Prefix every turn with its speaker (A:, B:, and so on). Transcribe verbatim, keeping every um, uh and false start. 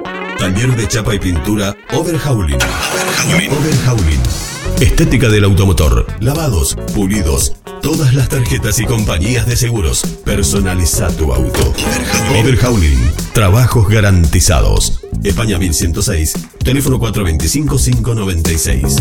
A: Taller de chapa y pintura Overhauling. Overhauling. Estética del automotor. Lavados, pulidos. Todas las tarjetas y compañías de seguros. Personaliza tu auto. Overhauling. Trabajos garantizados. España mil ciento seis. Teléfono cuatro dos cinco, cinco nueve seis.